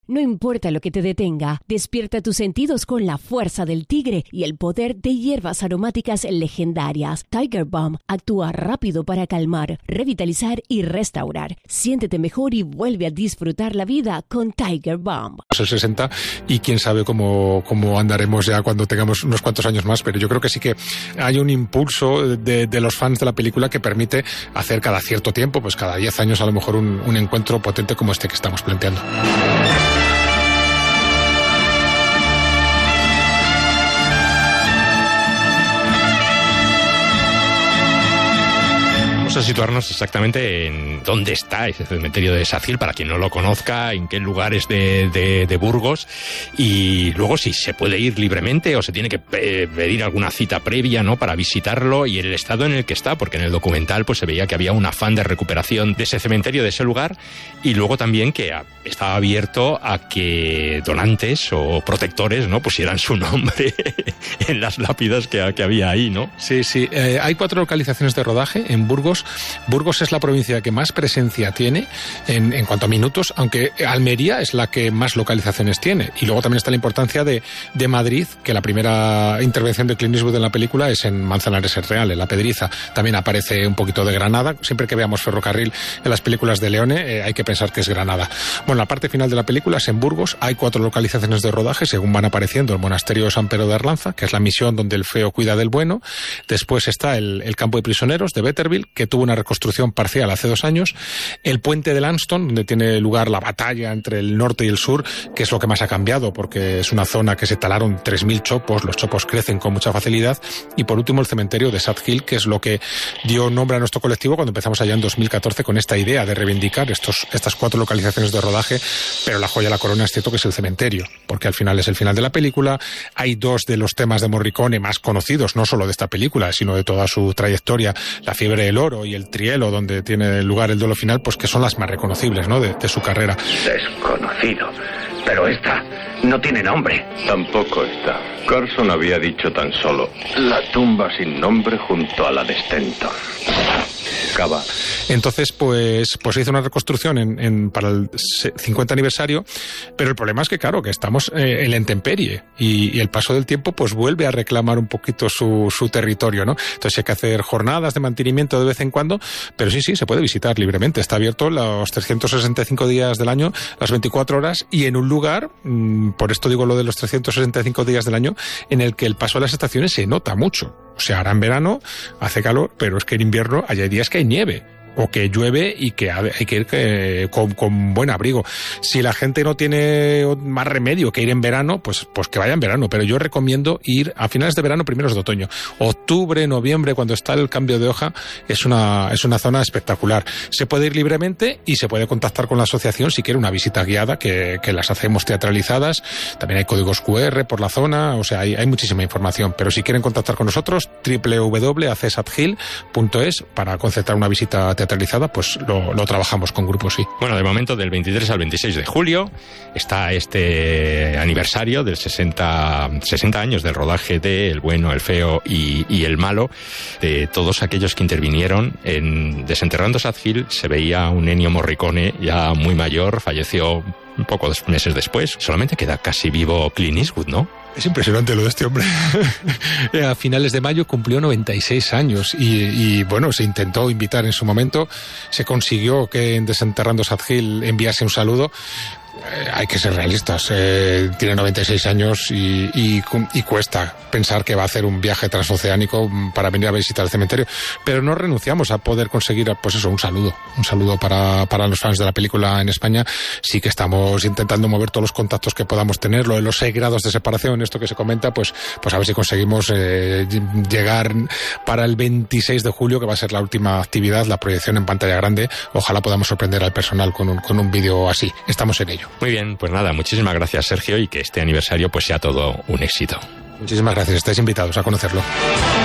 No importa lo que te detenga, despierta tus sentidos con la fuerza del tigre y el poder de hierbas aromáticas legendarias. Tiger Balm actúa rápido para calmar, revitalizar y restaurar. Siéntete mejor y vuelve a disfrutar la vida con Tiger Balm. El 60 y quién sabe cómo andaremos ya cuando tengamos unos cuantos años más, pero yo creo que sí que hay un impulso de los fans de la película que permite hacer cada cierto tiempo, pues cada 10 años a lo mejor un encuentro potente como este que estamos planteando. Vamos a situarnos exactamente en dónde está ese cementerio de Sadgil, para quien no lo conozca, en qué lugares de Burgos, y luego si se puede ir libremente o se tiene que pedir alguna cita previa, ¿no?, para visitarlo, y el estado en el que está, porque en el documental pues se veía que había un afán de recuperación de ese cementerio, de ese lugar, y luego también que estaba abierto a que donantes o protectores, ¿no?, pusieran su nombre en las lápidas que había ahí, ¿no? Sí, hay 4 localizaciones de rodaje en Burgos. Burgos es la provincia que más presencia tiene en cuanto a minutos, aunque Almería es la que más localizaciones tiene. Y luego también está la importancia de Madrid, que la primera intervención de Clint Eastwood en la película es en Manzanares el Real, en La Pedriza. También aparece un poquito de Granada. Siempre que veamos ferrocarril en las películas de Leone, hay que pensar que es Granada. Bueno, la parte final de la película es en Burgos. Hay 4 localizaciones de rodaje, según van apareciendo: el monasterio de San Pedro de Arlanza, que es la misión donde el feo cuida del bueno. Después está el campo de prisioneros de Betterville, que tuvo una reconstrucción parcial hace 2 años, el puente de Lanston, donde tiene lugar la batalla entre el norte y el sur, que es lo que más ha cambiado, porque es una zona que se talaron 3.000 chopos, los chopos crecen con mucha facilidad, y por último el cementerio de Sadgil, que es lo que dio nombre a nuestro colectivo cuando empezamos allá en 2014 con esta idea de reivindicar estas 4 localizaciones de rodaje, pero la joya de la corona es cierto que es el cementerio, porque al final es el final de la película. Hay 2 de los temas de Morricone más conocidos, no solo de esta película, sino de toda su trayectoria: La fiebre del oro y El Trielo, donde tiene lugar el duelo final, pues que son las más reconocibles, ¿no?, de su carrera. Desconocido, pero esta no tiene nombre. Tampoco esta. Carson había dicho tan solo: la tumba sin nombre junto a la de Stenton. Cava. Entonces, pues se hizo una reconstrucción para el 50 aniversario, pero el problema es que, claro, que estamos en la intemperie y el paso del tiempo pues vuelve a reclamar un poquito su territorio, ¿no? Entonces hay que hacer jornadas de mantenimiento de vez en cuando, pero sí, se puede visitar libremente. Está abierto los 365 días del año, las 24 horas, y en un lugar, por esto digo lo de los 365 días del año, en el que el paso de las estaciones se nota mucho. O sea, ahora en verano hace calor, pero es que en invierno hay días que hay nieve, o que llueve y que hay que ir con buen abrigo. Si la gente no tiene más remedio que ir en verano, pues que vaya en verano, pero yo recomiendo ir a finales de verano, primeros de otoño. Octubre, noviembre, cuando está el cambio de hoja, es una zona espectacular. Se puede ir libremente y se puede contactar con la asociación si quiere una visita guiada, que las hacemos teatralizadas. También hay códigos QR por la zona, o sea, hay muchísima información, pero si quieren contactar con nosotros, www.acsadgil.es, para concertar una visita teatralizada, pues lo trabajamos con grupos, sí. Bueno, de momento del 23 al 26 de julio está este aniversario del 60 años del rodaje de El bueno, el feo y el malo, de todos aquellos que intervinieron en Desenterrando Sadgil. Se veía un Ennio Morricone ya muy mayor, falleció un pocos meses después. Solamente queda casi vivo Clint Eastwood, ¿no? Es impresionante lo de este hombre. A finales de mayo cumplió 96 años y bueno, se intentó invitar en su momento, se consiguió que en Desenterrando Sadgil enviase un saludo. Hay que ser realistas, tiene 96 años y cuesta pensar que va a hacer un viaje transoceánico para venir a visitar el cementerio, pero no renunciamos a poder conseguir, pues eso, un saludo para los fans de la película en España. Sí que estamos intentando mover todos los contactos que podamos tener. Lo de los 6 grados de separación, esto que se comenta, pues a ver si conseguimos llegar para el 26 de julio, que va a ser la última actividad, la proyección en pantalla grande. Ojalá podamos sorprender al personal con un vídeo así. Estamos en ello. Muy bien, pues nada, muchísimas gracias, Sergio, y que este aniversario pues sea todo un éxito. Muchísimas gracias, estáis invitados a conocerlo.